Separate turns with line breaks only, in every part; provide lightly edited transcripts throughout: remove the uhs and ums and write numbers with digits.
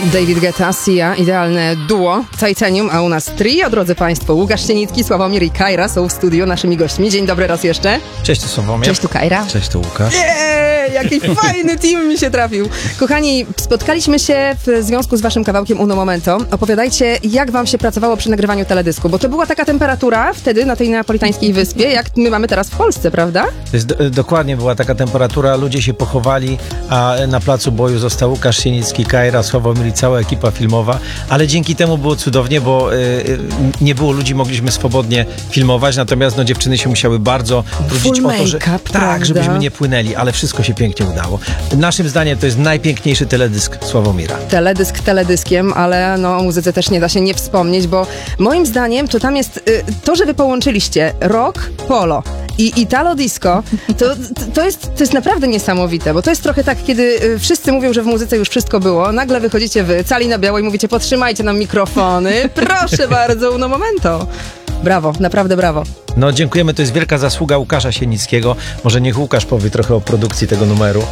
David Guetta, Sia, idealne duo Titanium, a u nas trio, drodzy Państwo. Łukasz Sienicki, Sławomir i Kajra są w studiu naszymi gośćmi. Dzień dobry raz jeszcze.
Cześć, tu Sławomir.
Cześć, tu Kajra.
Cześć, tu Łukasz.
Jaki fajny team mi się trafił. Kochani, spotkaliśmy się w związku z waszym kawałkiem Uno Momento. Opowiadajcie, jak wam się pracowało przy nagrywaniu teledysku, bo to była taka temperatura wtedy na tej neapolitańskiej wyspie, jak my mamy teraz w Polsce, prawda?
To jest dokładnie była taka temperatura, ludzie się pochowali, a na placu boju został Łukasz Sienicki, Kajra, Sławomir i cała ekipa filmowa, ale dzięki temu było cudownie, bo nie było ludzi, mogliśmy swobodnie filmować, natomiast dziewczyny się musiały bardzo trudzić o to, że tak, żebyśmy nie płynęli, ale wszystko się pięknie udało. Naszym zdaniem to jest najpiękniejszy teledysk Sławomira.
Teledysk teledyskiem, ale o muzyce też nie da się nie wspomnieć, bo moim zdaniem to tam jest to, że wy połączyliście rock, polo i italo disco, to jest naprawdę niesamowite, bo to jest trochę tak, kiedy wszyscy mówią, że w muzyce już wszystko było, nagle wychodzicie wy, cali na biało i mówicie, podtrzymajcie nam mikrofony, proszę bardzo, Uno Momento. Brawo, naprawdę brawo.
Dziękujemy, to jest wielka zasługa Łukasza Sienickiego. Może niech Łukasz powie trochę o produkcji tego numeru.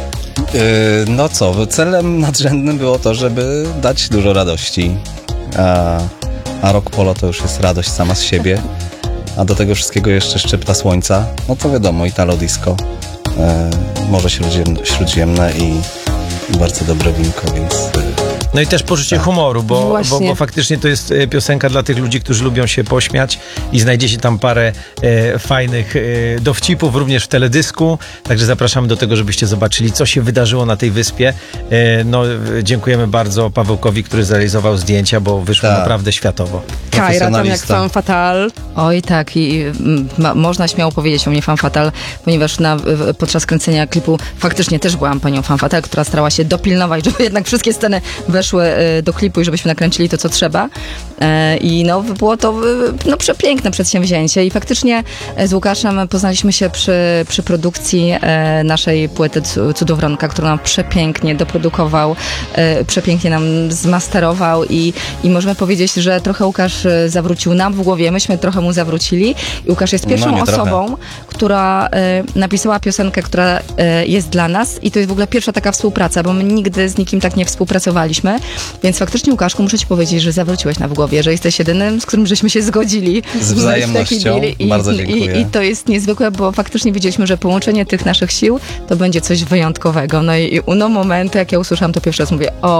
Celem nadrzędnym było to, żeby dać dużo radości, a rock polo to już jest radość sama z siebie, a do tego wszystkiego jeszcze szczypta słońca, to wiadomo, italo disco, Morze Śródziemne i bardzo dobre winko, więc...
I też poczucie humoru, bo faktycznie to jest piosenka dla tych ludzi, którzy lubią się pośmiać i znajdzie się tam parę fajnych dowcipów również w teledysku, także zapraszamy do tego, żebyście zobaczyli, co się wydarzyło na tej wyspie. Dziękujemy bardzo Pawełkowi, który zrealizował zdjęcia, bo wyszło naprawdę światowo.
Kajra tam jak femme fatale.
Oj tak, i można śmiało powiedzieć o mnie femme fatale, ponieważ podczas kręcenia klipu faktycznie też byłam panią femme fatale, która starała się dopilnować, żeby jednak wszystkie sceny weszły do klipu i żebyśmy nakręcili to, co trzeba. I było to przepiękne przedsięwzięcie i faktycznie z Łukaszem poznaliśmy się przy produkcji naszej płyty Cudowronka, którą nam przepięknie doprodukował, przepięknie nam zmasterował i możemy powiedzieć, że trochę Łukasz zawrócił nam w głowie, myśmy trochę mu zawrócili i Łukasz jest pierwszą osobą, która napisała piosenkę, która jest dla nas i to jest w ogóle pierwsza taka współpraca, bo my nigdy z nikim tak nie współpracowaliśmy, więc faktycznie Łukaszku, muszę ci powiedzieć, że zawróciłeś nam w głowie, że jesteś jedynym, z którym żeśmy się zgodzili.
Z wzajemnością, bardzo dziękuję.
I to jest niezwykłe, bo faktycznie wiedzieliśmy, że połączenie tych naszych sił to będzie coś wyjątkowego. I Uno Momento, jak ja usłyszałam to pierwszy raz, mówię,